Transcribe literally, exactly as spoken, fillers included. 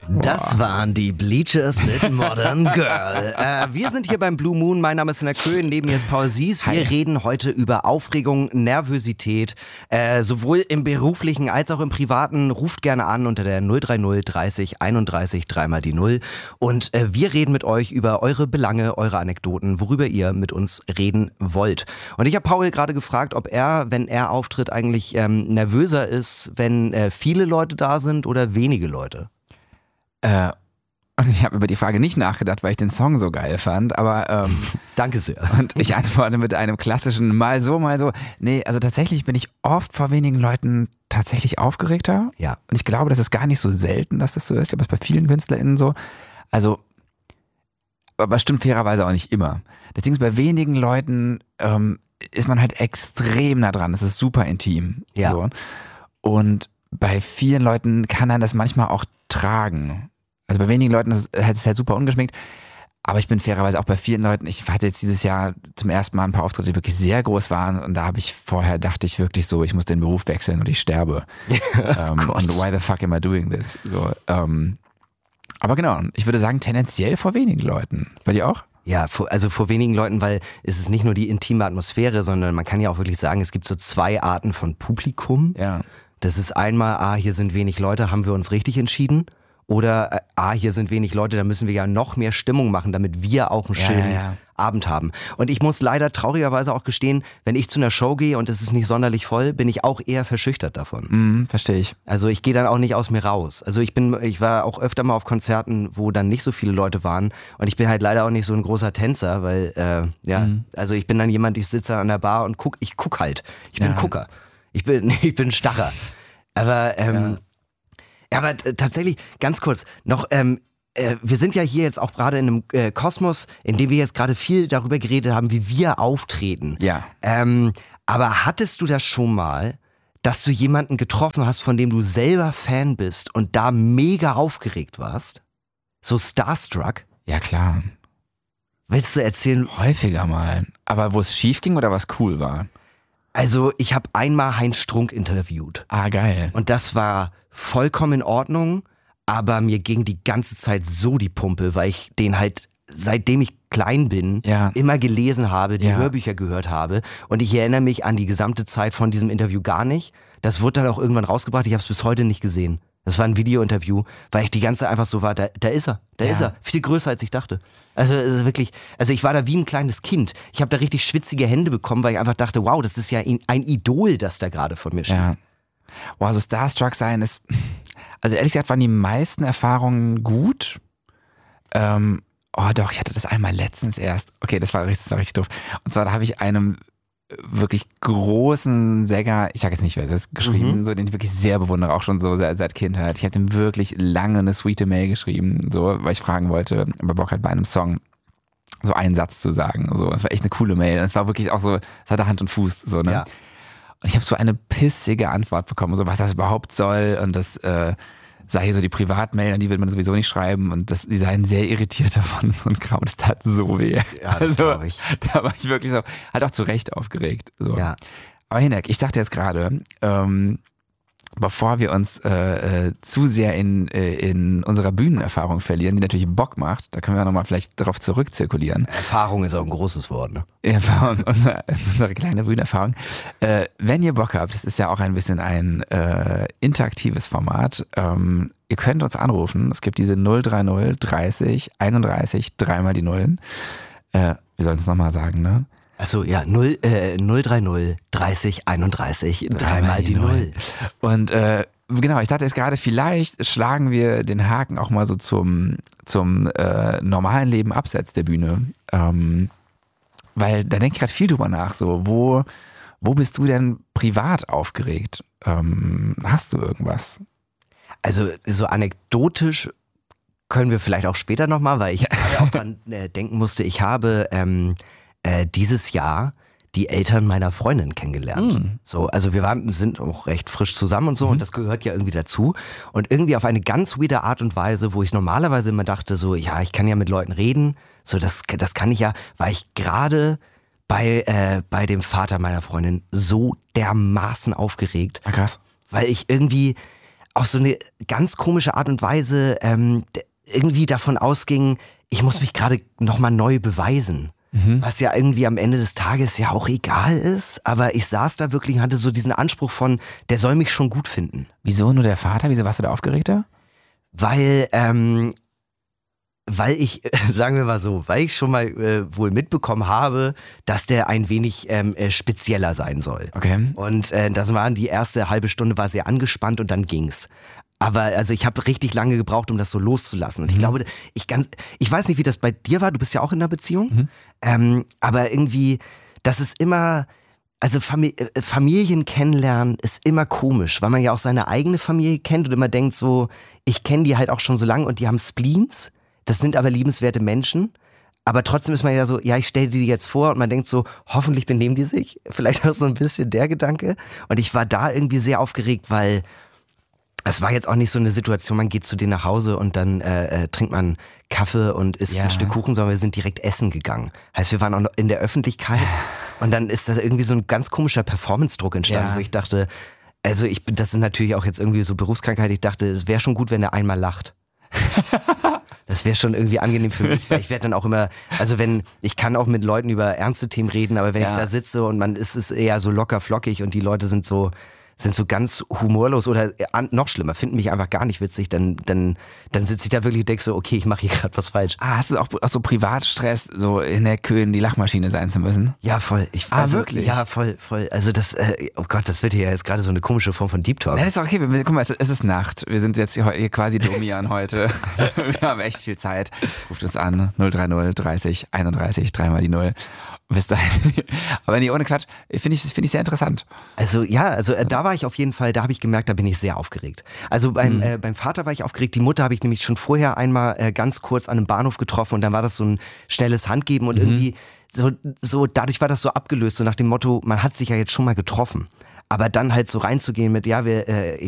Das waren die Bleachers mit Modern Girl. Äh, wir sind hier beim Blue Moon. Mein Name ist Sinner Köhn, neben mir ist Paul Sies. Wir Hi. reden heute über Aufregung, Nervosität, äh, sowohl im beruflichen als auch im privaten. Ruft gerne an unter der null drei null dreißig einunddreißig dreimal die Null. Und äh, wir reden mit euch über eure Belange, eure Anekdoten, worüber ihr mit uns reden wollt. Und ich habe Paul gerade gefragt, ob er, wenn er auftritt, eigentlich ähm, nervöser ist, wenn äh, viele Leute da sind oder wenige Leute. Äh, und ich habe über die Frage nicht nachgedacht, weil ich den Song so geil fand, aber ähm, Danke sehr. und ich antworte mit einem klassischen mal so, mal so. Nee, also tatsächlich bin ich oft vor wenigen Leuten tatsächlich aufgeregter. Ja. Und ich glaube, das ist gar nicht so selten, dass das so ist. Ich glaube, das ist bei vielen KünstlerInnen so. Also, aber stimmt fairerweise auch nicht immer. Deswegen ist bei wenigen Leuten ähm, ist man halt extrem nah dran. Das ist super intim. Ja. So. Und bei vielen Leuten kann man das manchmal auch tragen. Also bei wenigen Leuten ist es halt super ungeschminkt. Aber ich bin fairerweise auch bei vielen Leuten, ich hatte jetzt dieses Jahr zum ersten Mal ein paar Auftritte, die wirklich sehr groß waren. Und da habe ich vorher, dachte ich wirklich so, ich muss den Beruf wechseln und ich sterbe. ähm, und why the fuck am I doing this? So, ähm, aber genau, ich würde sagen, tendenziell vor wenigen Leuten. Bei dir auch? Ja, vor, also vor wenigen Leuten, weil es ist nicht nur die intime Atmosphäre, sondern man kann ja auch wirklich sagen, es gibt so zwei Arten von Publikum. Ja. Das ist einmal, ah, hier sind wenig Leute, haben wir uns richtig entschieden? Oder, äh, ah, hier sind wenig Leute, da müssen wir ja noch mehr Stimmung machen, damit wir auch einen Ja, schönen ja, ja. Abend haben. Und ich muss leider traurigerweise auch gestehen, wenn ich zu einer Show gehe und es ist nicht sonderlich voll, bin ich auch eher verschüchtert davon. Mhm, verstehe ich. Also ich gehe dann auch nicht aus mir raus. Also ich bin, ich war auch öfter mal auf Konzerten, wo dann nicht so viele Leute waren und ich bin halt leider auch nicht so ein großer Tänzer, weil, äh, ja, Mhm. also ich bin dann jemand, ich sitze an der Bar und guck, ich guck halt. Ich bin Ja. Gucker. Ich bin, ich bin Starrer. Aber, ähm, ja. aber t- tatsächlich, ganz kurz, noch, ähm, äh, wir sind ja hier jetzt auch gerade in einem äh, Kosmos, in dem wir jetzt gerade viel darüber geredet haben, wie wir auftreten. Ja. Ähm, aber hattest du das schon mal, dass du jemanden getroffen hast, von dem du selber Fan bist und da mega aufgeregt warst? So starstruck? Ja, klar. Willst du erzählen? Häufiger mal. Aber wo es schief ging oder was cool war? Also ich habe einmal Heinz Strunk interviewt Ah, geil. und das war vollkommen in Ordnung, aber mir ging die ganze Zeit so die Pumpe, weil ich den halt, seitdem ich klein bin, Ja. immer gelesen habe, die Ja. Hörbücher gehört habe und ich erinnere mich an die gesamte Zeit von diesem Interview gar nicht. Das wurde dann auch irgendwann rausgebracht, ich habe es bis heute nicht gesehen. Das war ein Videointerview, weil ich die ganze Zeit einfach so war, da, da ist er, da Ja. ist er, viel größer als ich dachte. Also es ist wirklich, also ich war da wie ein kleines Kind. Ich habe da richtig schwitzige Hände bekommen, weil ich einfach dachte, wow, das ist ja ein ein Idol, das da gerade von mir steht. Ja. Wow, so Starstruck sein ist, also ehrlich gesagt waren die meisten Erfahrungen gut. Ähm, oh doch, ich hatte das einmal letztens erst. Okay, das war richtig, das war richtig doof. Und zwar da habe ich einem wirklich großen Sänger, ich sage jetzt nicht, wer das ist, geschrieben, Mhm. so, den ich wirklich sehr bewundere, auch schon so seit, seit Kindheit. Ich habe ihm wirklich lange eine sweete Mail geschrieben, so, weil ich fragen wollte, ob er Bock hat, bei einem Song so einen Satz zu sagen. So, das war echt eine coole Mail. Und es war wirklich auch so, es hatte Hand und Fuß, so, ne? Ja. Und ich habe so eine pissige Antwort bekommen, so was das überhaupt soll und das äh, sei hier so die Privatmail, an die will man sowieso nicht schreiben und das, die seien sehr irritiert davon, so ein Kram, das tat so weh. Ja, das also, glaub ich. da war ich wirklich so, halt auch zu Recht aufgeregt. So. Ja. Aber Hinek, ich dachte jetzt gerade, ähm, bevor wir uns äh, äh, zu sehr in, äh, in unserer Bühnenerfahrung verlieren, die natürlich Bock macht, da können wir nochmal vielleicht darauf zurückzirkulieren. Erfahrung ist auch ein großes Wort, ne? Erfahrung, unsere, unsere kleine Bühnenerfahrung. Äh, wenn ihr Bock habt, das ist ja auch ein bisschen ein äh, interaktives Format, ähm, ihr könnt uns anrufen. Es gibt diese null drei null dreißig einunddreißig dreimal die Nullen. Äh, wir sollen es nochmal sagen, ne? Achso, ja, null, äh, null drei null dreißig einunddreißig dreimal die Null. Und äh, genau, ich dachte jetzt gerade, vielleicht schlagen wir den Haken auch mal so zum, zum äh, normalen Leben abseits der Bühne. Ähm, weil da denke ich gerade viel drüber nach. So, wo, wo bist du denn privat aufgeregt? Ähm, hast du irgendwas? Also so anekdotisch können wir vielleicht auch später nochmal, weil ich gerade auch dran äh, denken musste, ich habe ähm, äh, dieses Jahr die Eltern meiner Freundin kennengelernt. Mm. So, also wir waren, sind auch recht frisch zusammen und so, und das gehört ja irgendwie dazu. Und irgendwie auf eine ganz weirde Art und Weise, wo ich normalerweise immer dachte, so, ja, ich kann ja mit Leuten reden, so, das, das kann ich ja, war ich gerade bei, äh, bei dem Vater meiner Freundin so dermaßen aufgeregt, Ah, krass. weil ich irgendwie auf so eine ganz komische Art und Weise ähm, irgendwie davon ausging, ich muss mich gerade nochmal neu beweisen. Mhm. Was ja irgendwie am Ende des Tages ja auch egal ist, aber ich saß da wirklich und hatte so diesen Anspruch von, der soll mich schon gut finden. Wieso nur der Vater? Wieso warst du da aufgeregter? Weil, ähm, weil ich, sagen wir mal so, weil ich schon mal äh, wohl mitbekommen habe, dass der ein wenig ähm, äh, spezieller sein soll. Okay. Und äh, das waren die erste halbe Stunde war sehr angespannt und dann ging's. Aber also ich habe richtig lange gebraucht, um das so loszulassen. Und ich mhm. glaube, ich ganz, ich weiß nicht, wie das bei dir war. Du bist ja auch in einer Beziehung. Mhm. Ähm, aber irgendwie, das ist immer, also Famili- Familien kennenlernen ist immer komisch, weil man ja auch seine eigene Familie kennt und immer denkt so, ich kenne die halt auch schon so lange und die haben Spleens. Das sind aber liebenswerte Menschen. Aber trotzdem ist man ja so, ja, ich stelle dir die jetzt vor und man denkt so, hoffentlich benehmen die sich. Vielleicht auch so ein bisschen der Gedanke. Und ich war da irgendwie sehr aufgeregt, weil es war jetzt auch nicht so eine Situation, man geht zu denen nach Hause und dann äh, äh, trinkt man Kaffee und isst ja. ein Stück Kuchen, sondern wir sind direkt essen gegangen. Heißt, wir waren auch noch in der Öffentlichkeit und dann ist da irgendwie so ein ganz komischer Performance-Druck entstanden, ja. wo ich dachte, also ich bin, das ist natürlich auch jetzt irgendwie so Berufskrankheit, ich dachte, es wäre schon gut, wenn er einmal lacht. Das wäre schon irgendwie angenehm für mich, weil ich werde dann auch immer, also wenn, ich kann auch mit Leuten über ernste Themen reden, aber wenn ja. ich da sitze und man ist es eher so locker flockig und die Leute sind so sind so ganz humorlos oder noch schlimmer, finden mich einfach gar nicht witzig, dann, dann, dann sitze ich da wirklich und denke so, okay, ich mache hier gerade was falsch. Ah, hast du auch, auch so Privatstress, so in der Köhen die Lachmaschine sein zu müssen? Ja, voll. Ich, ah, also, wirklich? Ja, voll, voll. Also das, äh, oh Gott, das wird hier jetzt gerade so eine komische Form von Deep Talk. Nein, das ist okay, wir, guck mal, es, es ist Nacht. Wir sind jetzt hier, hier quasi Domian heute. Wir haben echt viel Zeit. Ruft uns an, null drei null dreißig einunddreißig, dreimal die Null. Bis dahin. Aber nee, ohne Quatsch, finde ich, finde ich sehr interessant. Also ja, also äh, da war ich auf jeden Fall, da habe ich gemerkt, da bin ich sehr aufgeregt. Also beim, mhm. äh, beim Vater war ich aufgeregt, die Mutter habe ich nämlich schon vorher einmal äh, ganz kurz an einem Bahnhof getroffen und dann war das so ein schnelles Handgeben und mhm. irgendwie so, so, dadurch war das so abgelöst, so nach dem Motto, man hat sich ja jetzt schon mal getroffen. Aber dann halt so reinzugehen mit, ja, wir, äh, ich